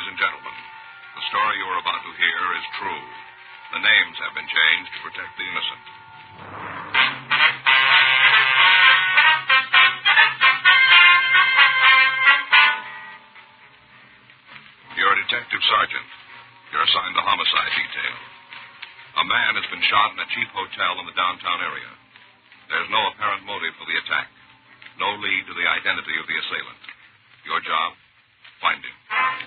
and gentlemen, the story you are about to hear is true. The names have been changed to protect the innocent. You're a detective sergeant. You're assigned the homicide detail. A man has been shot in a cheap hotel in the downtown area. There's no apparent motive for the attack. No lead to the identity of the assailant. Your job? Find him.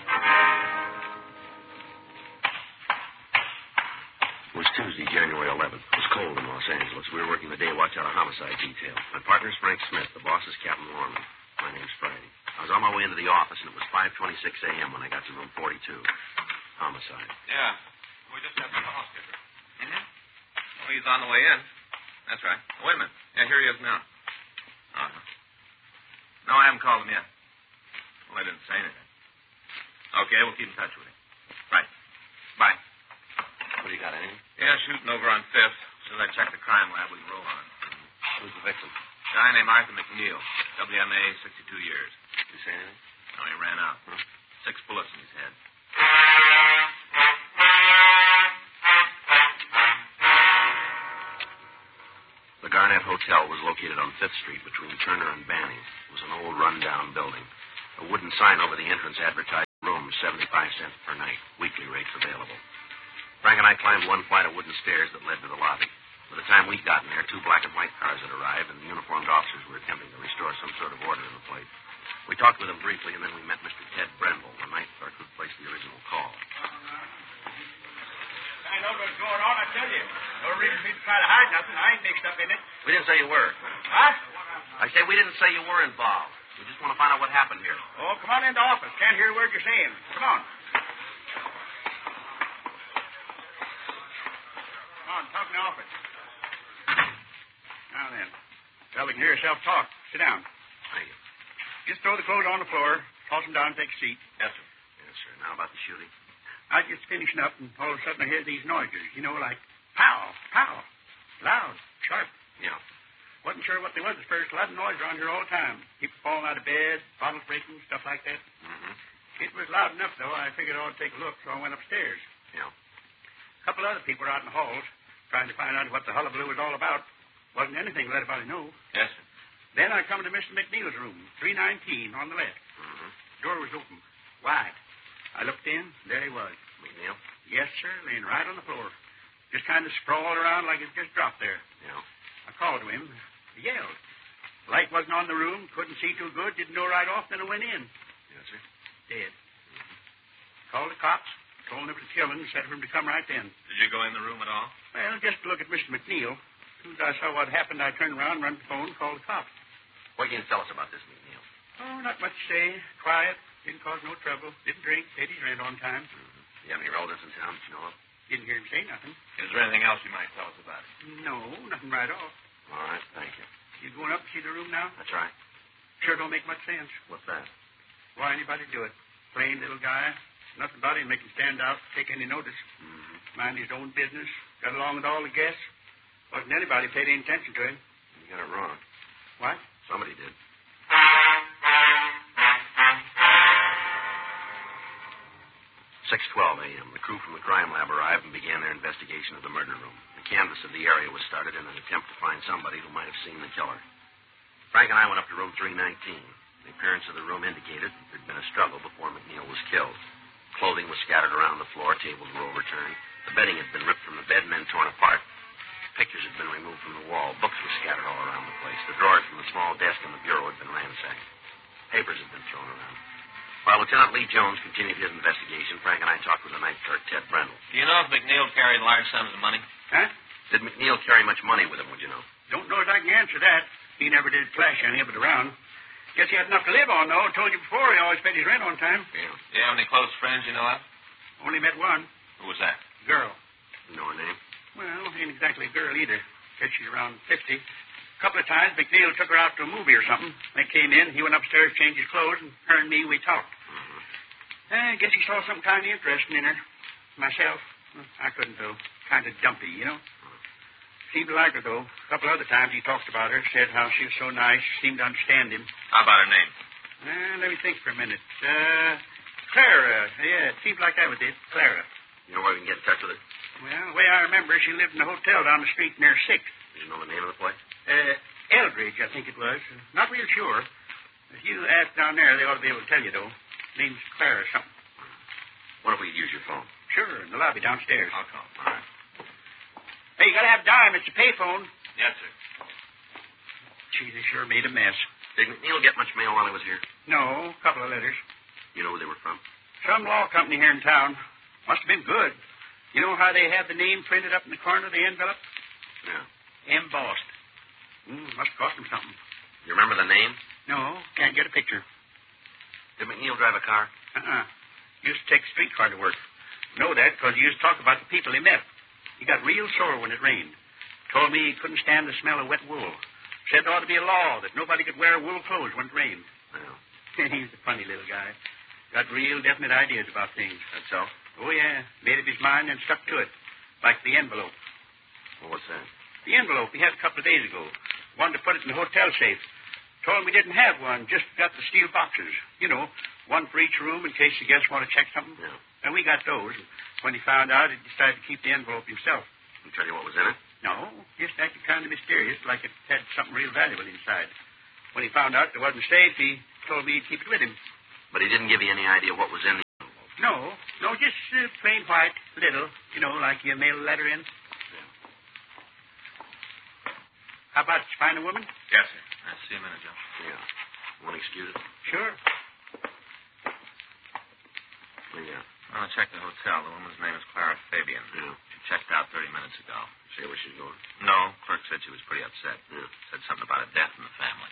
It was Tuesday, January 11th. It was cold in Los Angeles. We were working the day watch out of homicide detail. My partner's Frank Smith. The boss is Captain Lorman. My name's Friday. I was on my way into the office, and it was 5:26 a.m. when I got to room 42. Homicide. Yeah. We just have the call, Skipper. Mm-hmm. Oh, he's on the way in. That's right. Oh, wait a minute. Yeah, here he is now. Uh-huh. No, I haven't called him yet. Well, I didn't say anything. Okay, we'll keep in touch with him. Right. Bye. What do you got, anything? Yeah, shooting over on 5th. As soon as I check the crime lab, we can roll on. Who's the victim? Guy named Arthur McNeil. WMA, 62 years. Did you say anything? No, he ran out. 6 bullets in his head. The Garnett Hotel was located on 5th Street between Turner and Banning. It was an old, run-down building. A wooden sign over the entrance advertised rooms, 75 cents per night. Weekly rates available. Frank and I climbed one flight of wooden stairs that led to the lobby. By the time we'd gotten there, 2 black and white cars had arrived, and the uniformed officers were attempting to restore some sort of order in the place. We talked with them briefly, and then we met Mr. Ted Brendel, the night clerk who placed the original call. I know what's going on, I tell you. No reason for me to try to hide nothing. I ain't mixed up in it. We didn't say you were. What? I say we didn't say you were involved. We just want to find out what happened here. Oh, come on into the office. Can't hear a word you're saying. Come on. Come on, talk in the office. Now then. Well, we can hear yourself talk. Sit down. Thank you. Just throw the clothes on the floor, toss them down, and take a seat. Yes, sir. Yes, sir. Now about the shooting. I was just finishing up, and all of a sudden I hear these noises. You know, like pow, pow. Loud, sharp. Yeah. Wasn't sure what they was at first. A lot of noise around here all the time. People falling out of bed, bottles breaking, stuff like that. Mm-hmm. It was loud enough, though. I figured I ought to take a look, so I went upstairs. Yeah. A couple other people were out in the halls trying to find out what the hullabaloo was all about. Wasn't anything to let anybody know. Yes, sir. Then I come to Mr. McNeil's room, 319 on the left. Mm-hmm. Door was open, wide. I looked in. There he was. McNeil? Yes, sir, laying right on the floor. Just kind of sprawled around like it just dropped there. Yeah. I called to him. He yelled. Light wasn't on the room. Couldn't see too good. Didn't know right off. Then I went in. Yes, sir. Dead. Called the cops. Told them it was killing. Said for him to come right then. Did you go in the room at all? Well, just to look at Mr. McNeil. As soon as I saw what happened, I turned around, run to the phone, called the cops. What can you tell us about this, McNeil? Oh, not much to say. Quiet. Didn't cause no trouble. Didn't drink. Paid his rent on time. Mm-hmm. You have any relatives in town that you know of? Didn't hear him say nothing. Is there anything else you might tell us about it? No, nothing right off. All right, thank you. You going up to see the room now? That's right. Sure don't make much sense. What's that? Why anybody do it? Plain little guy. Nothing about him make him stand out, take any notice. Mm-hmm. Mind his own business. Got along with all the guests. Wasn't anybody paid any attention to him. You got it wrong. What? Somebody did. 6:12 a.m. The crew from the crime lab arrived and began their investigation of the murder room. The canvass of the area was started in an attempt to find somebody who might have seen the killer. Frank and I went up to room 319. The appearance of the room indicated there'd been a struggle before McNeil was killed. Clothing was scattered around the floor. Tables were overturned. The bedding had been ripped from the bed and then torn apart. Pictures had been removed from the wall. Books were scattered all around the place. The drawers from the small desk and the bureau had been ransacked. Papers had been thrown around. While Lieutenant Lee Jones continued his investigation, Frank and I talked with the night clerk, Ted Brendel. Do you know if McNeil carried large sums of money? Huh? Did McNeil carry much money with him, would you know? Don't know if I can answer that. He never did flash any of it around. Guess he had enough to live on, though. I told you before he always paid his rent on time. Yeah. Do you have any close friends you know of? Only met one. Who was that? Girl. You know her name? Well, ain't exactly a girl either. Said she's around 50. A couple of times, McNeil took her out to a movie or something. They came in. He went upstairs, changed his clothes, and her and me, we talked. Mm-hmm. I guess he saw something kind of interesting in her. Myself, I couldn't, though. Kind of dumpy, you know. Seemed to like her, though. A couple other times he talked about her, said how she was so nice, seemed to understand him. How about her name? Let me think for a minute. Clara. Yeah, it seems like that was it. Clara. You know where we can get in touch with her? Well, the way I remember, she lived in a hotel down the street near 6th. Do you know the name of the place? Eldridge, I think it was. Not real sure. If you ask down there, they ought to be able to tell you, though. Name's Clara or something. What if we use your phone? Sure, in the lobby downstairs. I'll call. All right. Hey, you gotta have dime. It's a payphone. Yes, sir. Gee, they sure made a mess. Did McNeil get much mail while he was here? No, a couple of letters. You know where they were from? Some law company here in town. Must have been good. You know how they have the name printed up in the corner of the envelope? Yeah. Embossed. Must cost them something. You remember the name? No, can't get a picture. Did McNeil drive a car? Used to take a streetcar to work. Know that because he used to talk about the people he met. He got real sore when it rained. Told me he couldn't stand the smell of wet wool. Said there ought to be a law that nobody could wear wool clothes when it rained. Well, He's a funny little guy. Got real definite ideas about things. that's so? Oh, yeah. Made up his mind and stuck to it. Like the envelope. Well, what's that? The envelope he had a couple of days ago. Wanted to put it in the hotel safe. Told him we didn't have one, just got the steel boxes. You know, one for each room in case the guests want to check something. Yeah. And we got those. When he found out, he decided to keep the envelope himself. He tell you what was in it? No, just acted kind of mysterious, like it had something real valuable inside. When he found out it wasn't safe, he told me he'd keep it with him. But he didn't give you any idea what was in the envelope. No, just plain white, little, you know, like you mail a letter in. Yeah. How about it? You find a woman? Yes, sir. I'll see you in a minute, Joe. Yeah. Want to excuse it? Sure. Yeah. I'll check the hotel. The woman's name is Clara Fabian. Yeah. She checked out 30 minutes ago. See where she's going? No, clerk said she was pretty upset. Yeah. Said something about a death in the family.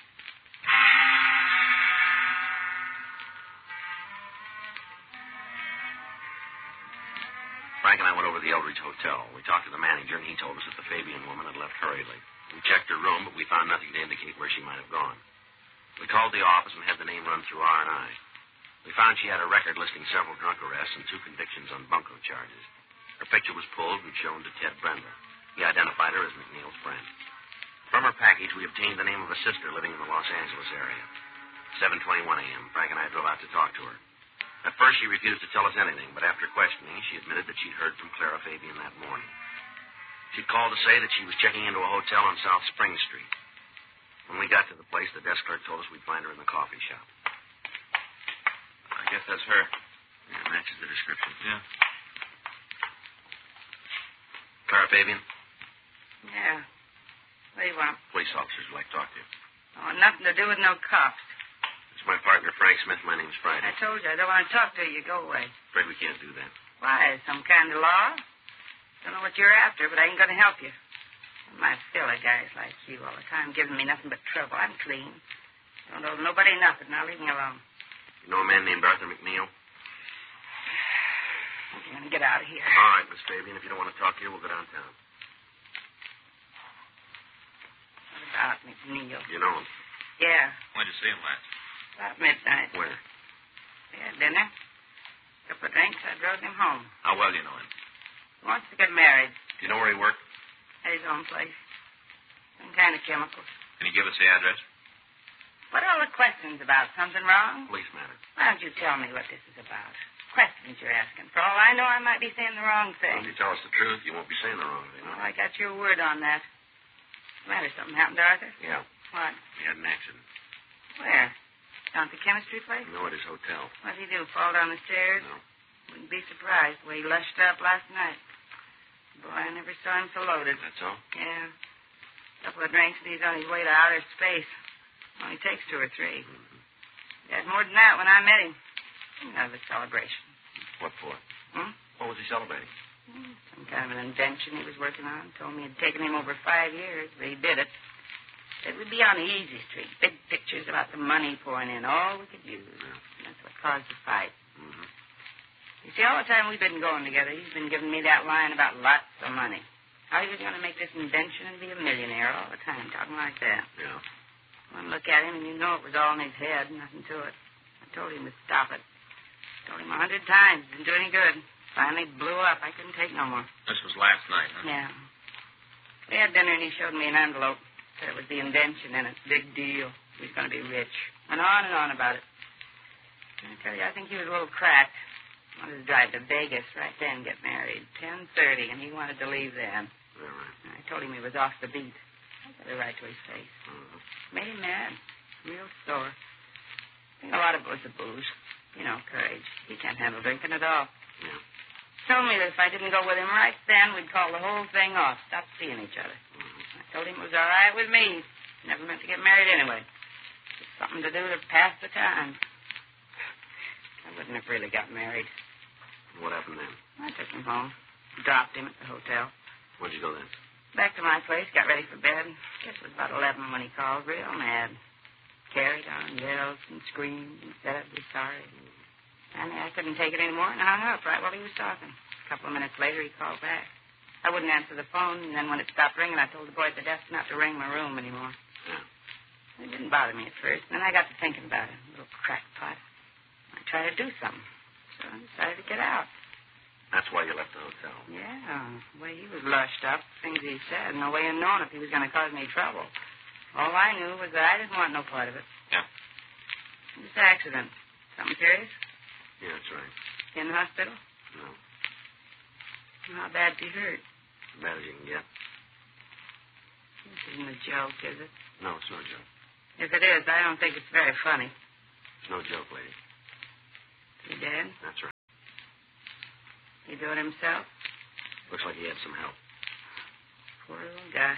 Frank and I went over to the Eldridge Hotel. We talked to the manager, and he told us that the Fabian woman had left hurriedly. We checked her room, but we found nothing to indicate where she might have gone. We called the office and had the name run through R&I. We found she had a record listing several drunk arrests and 2 convictions on bunco charges. Her picture was pulled and shown to Ted Brendel. He identified her as McNeil's friend. From her package, we obtained the name of a sister living in the Los Angeles area. 7:21 a.m., Frank and I drove out to talk to her. At first, she refused to tell us anything, but after questioning, she admitted that she'd heard from Clara Fabian that morning. She'd called to say that she was checking into a hotel on South Spring Street. When we got to the place, the desk clerk told us we'd find her in the coffee shop. I guess that's her. Yeah, it matches the description. Yeah. Clara Fabian? Yeah. What do you want? Police officers would like to talk to you. Oh, nothing to do with no cops. It's my partner, Frank Smith. My name's Friday. I told you I don't want to talk to you. Go away. Afraid we can't do that. Why? Some kind of law? Don't know what you're after, but I ain't going to help you. My silly guys like you all the time giving me nothing but trouble. I'm clean. Don't owe nobody nothing. Now leave me alone. You know a man named Arthur McNeil? I'm going to get out of here. All right, Miss Fabian. If you don't want to talk here, we'll go downtown. What about McNeil? You know him. Yeah, When'd you see him last? about midnight. Where? We had dinner. Couple of drinks. I drove him home. How well do you know him? He wants to get married Do you know where he worked? at his own place. Some kind of chemicals. Can you give us the address? What are all the questions about? Something wrong? Police matter. Why don't you tell me what this is about? Questions you're asking. For all I know, I might be saying the wrong Well, if thing. you tell us the truth, you won't be saying the wrong thing. Well, I got your word on that. What's the matter? Something happened to Arthur? Yeah. What? He had an accident. Where? Down at the chemistry place? No, at his hotel. What did he do? Fall down the stairs? No. Wouldn't be surprised the way he lushed up last night. Boy, I never saw him so loaded. That's all? Yeah. A couple of drinks and he's on his way to outer space. Only takes 2 or 3. Mm-hmm. He had more than that when I met him. Another celebration. What for? Hmm? What was he celebrating? Some kind of an invention he was working on. Told me it had taken him over 5 years, but he did it. Said we'd be on the easy street. Big pictures about the money pouring in. All we could use. Yeah. That's what caused the fight. Mm-hmm. You see, all the time we've been going together, he's been giving me that line about lots of money. How he was going to make this invention and be a millionaire all the time, talking like that. Yeah. One look at him and you know it was all in his head, nothing to it. I told him to stop it. Told him 100 times. Didn't do any good. Finally blew up. I couldn't take no more. This was last night, huh? Yeah. We had dinner and he showed me an envelope. Said it was the invention in it. Big deal. He was going to be rich. Went on and on about it. I tell you, I think he was a little cracked. Wanted to drive to Vegas right then, get married. 10:30, and he wanted to leave then. All right. I told him he was off the beat. I got it right to his face. Made him mad. Real sore. I think a lot of it was the booze. You know, courage. He can't handle drinking at all. Yeah. Told me that if I didn't go with him right then, we'd call the whole thing off. Stop seeing each other. I told him it was all right with me. Never meant to get married anyway. Just something to do to pass the time. I wouldn't have really got married. What happened then? I took him home. Dropped him at the hotel. Where'd you go then? Back to my place, got ready for bed. Guess it was about 11 when he called, real mad. Carried on, yelled and screamed and said I'd be sorry. And I couldn't take it anymore and hung up right while he was talking. A couple of minutes later, he called back. I wouldn't answer the phone, and then when it stopped ringing, I told the boy at the desk not to ring my room anymore. Yeah. It didn't bother me at first, and then I got to thinking about it. A little crackpot. I tried to do something, so I decided to get out. That's why you left the hotel. Yeah, the way he was lushed up, things he said, no way of knowing if he was going to cause me trouble. All I knew was that I didn't want no part of it. Yeah. This accident. Something serious? Yeah, that's right. In the hospital? No. How bad's he hurt? As bad as you can get. This isn't a joke, is it? No, it's no joke. If it is, I don't think it's very funny. It's no joke, lady. He dead? That's right. He do it himself? Looks like he had some help. Poor little guy.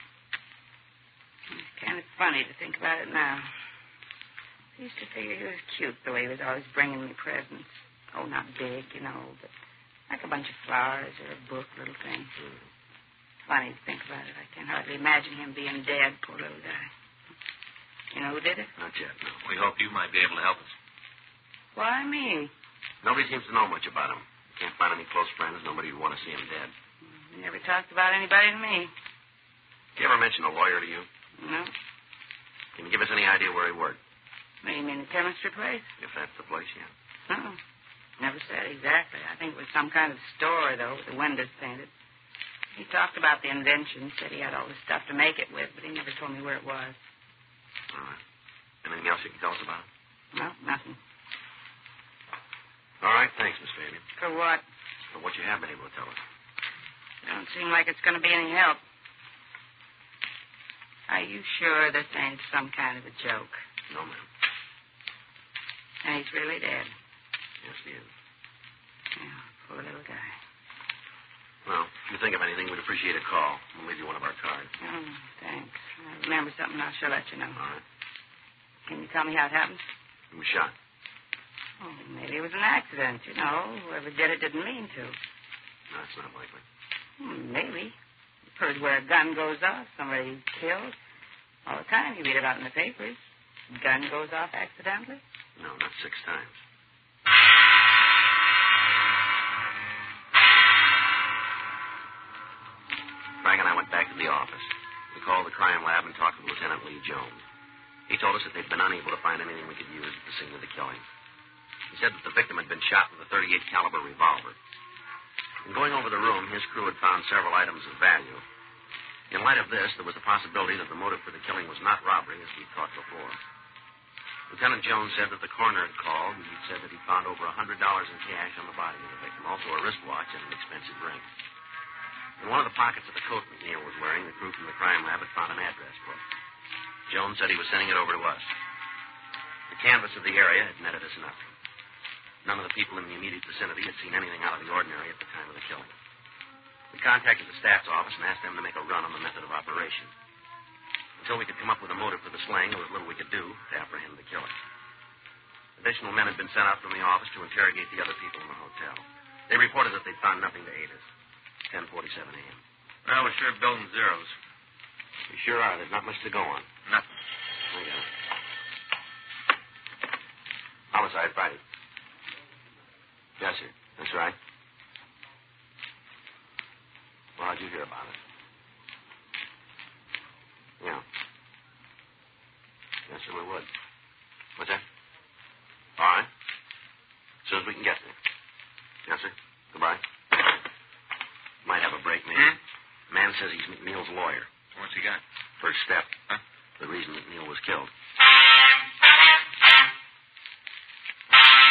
It's kind of funny to think about it now. I used to figure he was cute, the way he was always bringing me presents. Oh, not big, you know, but like a bunch of flowers or a book, little thing. Funny to think about it. I can hardly imagine him being dead, poor little guy. You know who did it? Not yet, no. We hope you might be able to help us. Why me? Nobody seems to know much about him. Can't find any close friends. Nobody would want to see him dead. He never talked about anybody to me. Did you ever mention a lawyer to you? No. Can you give us any idea where he worked? You mean the chemistry place? If that's the place, yeah. No. Never said exactly. I think it was some kind of store, though, with the windows painted. He talked about the invention, said he had all the stuff to make it with, but he never told me where it was. All right. Anything else you can tell us about? No, nothing. All right, thanks, Miss Fabian. For what? For what you have been able to tell us. It don't seem like it's going to be any help. Are you sure this ain't some kind of a joke? No, ma'am. And he's really dead? Yes, he is. Yeah, poor little guy. Well, if you think of anything, we'd appreciate a call. We'll leave you one of our cards. Oh, thanks. I remember something, I'll sure let you know. All right. Can you tell me how it happened? He was shot. Oh, maybe it was an accident, you know. Whoever did it didn't mean to. No, that's not likely. Maybe. You've heard where a gun goes off, somebody's killed. All the time you read about it in the papers. Gun goes off accidentally. No, not 6 times. Frank and I went back to the office. We called the crime lab and talked with Lieutenant Lee Jones. He told us that they'd been unable to find anything we could use at the scene of the killing. He said that the victim had been shot with a .38 caliber revolver. In going over the room, his crew had found several items of value. In light of this, there was the possibility that the motive for the killing was not robbery, as we thought before. Lieutenant Jones said that the coroner had called, and he'd said that he found over $100 in cash on the body of the victim, also a wristwatch and an expensive ring. In one of the pockets of the coat McNeil was wearing, the crew from the crime lab had found an address book. Jones said he was sending it over to us. The canvass of the area had netted us nothing. None of the people in the immediate vicinity had seen anything out of the ordinary at the time of the killing. We contacted the staff's office and asked them to make a run on the method of operation. Until we could come up with a motive for the slaying, there was little we could do to apprehend the killer. Additional men had been sent out from the office to interrogate the other people in the hotel. They reported that they'd found nothing to aid us. 10:47 a.m. Well, we're sure building zeros. We sure are. There's not much to go on. Nothing. I got it. Homicide, Friday. Yes, sir. That's right. Well, how'd you hear about it? Yeah. Yes, sir, we would. What's that? All right. As soon as we can get there. Yes, sir. Goodbye. Might have a break, maybe. Man says he's McNeil's lawyer. What's he got? First step. Huh? The reason McNeil was killed.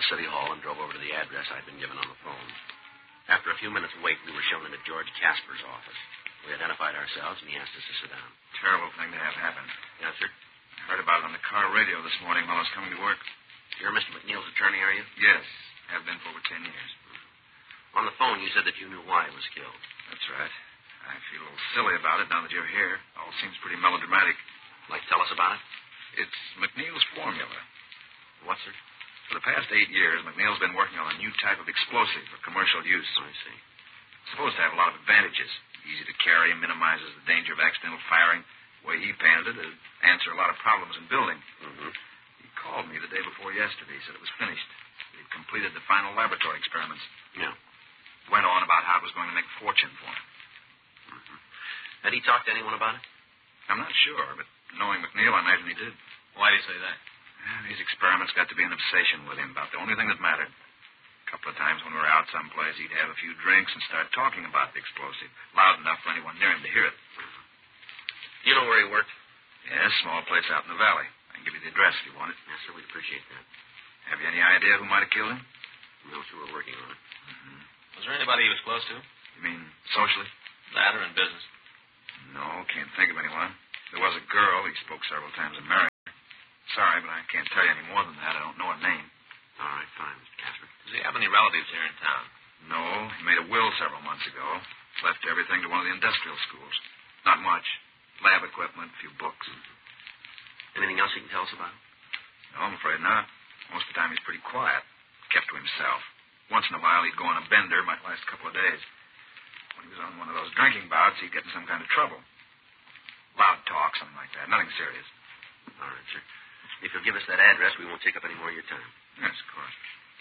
the city hall and drove over to the address I'd been given on the phone. After a few minutes' wait, we were shown into George Casper's office. We identified ourselves, and he asked us to sit down. Terrible thing to have happen. Yes, sir? I heard about it on the car radio this morning while I was coming to work. You're Mr. McNeil's attorney, are you? Yes, have been for over 10 years. On the phone, you said that you knew why he was killed. That's right. I feel a little silly about it now that you're here. All seems pretty melodramatic. Like, tell us about it? It's McNeil's formula. What, sir? For the past 8 years, McNeil's been working on a new type of explosive for commercial use. I see. It's supposed to have a lot of advantages. Easy to carry, minimizes the danger of accidental firing. The way he painted it, it'd answer a lot of problems in building. Mm-hmm. He called me the day before yesterday. He said it was finished. He'd completed the final laboratory experiments. Yeah. Went on about how it was going to make a fortune for him. Mm-hmm. Had he talked to anyone about it? I'm not sure, but knowing McNeil, I imagine he did. Why do you say that? These experiments got to be an obsession with him about the only thing that mattered. A couple of times when we were out someplace, he'd have a few drinks and start talking about the explosive, loud enough for anyone near him to hear it. You know where he worked? Yes, small place out in the valley. I can give you the address if you want it. Yes, sir, we'd appreciate that. Have you any idea who might have killed him? No, sir, we're working on it. Mm-hmm. Was there anybody he was close to? You mean socially? That or in business? No, can't think of anyone. There was a girl. He spoke several times of marrying her. Sorry, but I can't tell you any more than that. I don't know her name. All right, fine, Mr. Casper. Does he have any relatives here in town? No, he made a will several months ago. Left everything to one of the industrial schools. Not much. Lab equipment, a few books. Anything else you can tell us about? No, I'm afraid not. Most of the time he's pretty quiet. Kept to himself. Once in a while he'd go on a bender. Might last a couple of days. When he was on one of those drinking bouts, he'd get in some kind of trouble. Loud talk, something like that. Nothing serious. All right, sir. If you'll give us that address, we won't take up any more of your time. Yes, of course.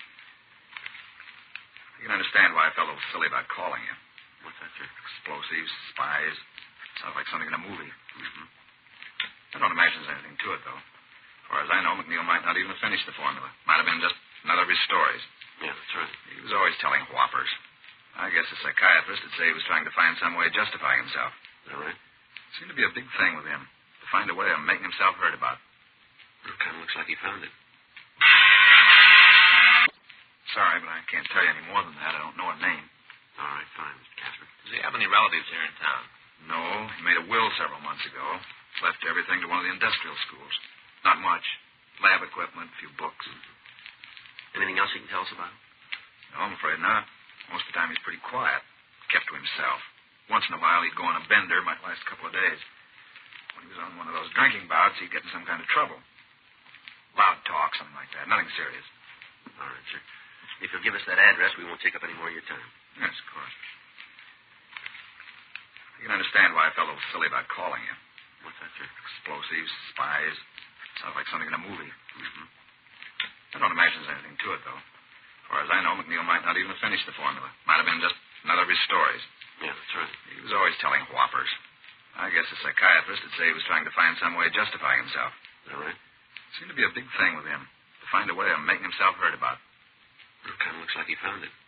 You can understand why I felt a little silly about calling you. What's that, sir? Explosives, spies. Sounds like something in a movie. Mm-hmm. I don't imagine there's anything to it, though. As far as I know, McNeil might not even have finished the formula. Might have been just another of his stories. Yeah, that's right. He was always telling whoppers. I guess a psychiatrist would say he was trying to find some way of justifying himself. Is that right? It seemed to be a big thing with him. To find a way of making himself heard about. It kind of looks like he found it. Sorry, but I can't tell you any more than that. I don't know her name. All right, fine, Mr. Casper. Does he have any relatives here in town? No, he made a will several months ago. Left everything to one of the industrial schools. Not much. Lab equipment, a few books. Anything else you can tell us about? No, I'm afraid not. Most of the time he's pretty quiet. Kept to himself. Once in a while he'd go on a bender. Might last a couple of days. When he was on one of those drinking bouts, he'd get in some kind of trouble. Loud talk, something like that. Nothing serious. All right, sir. If you'll give us that address, we won't take up any more of your time. Yes, of course. You can understand why I felt a little silly about calling you. What's that, sir? Explosives, spies. Sounds like something in a movie. Mm-hmm. I don't imagine there's anything to it, though. As far as I know, McNeil might not even have finished the formula. Might have been just another of his stories. Yeah, that's right. He was always telling whoppers. I guess a psychiatrist would say he was trying to find some way of justifying himself. Is that right? It seemed to be a big thing with him. To find a way of making himself heard about. It kind of looks like he found it.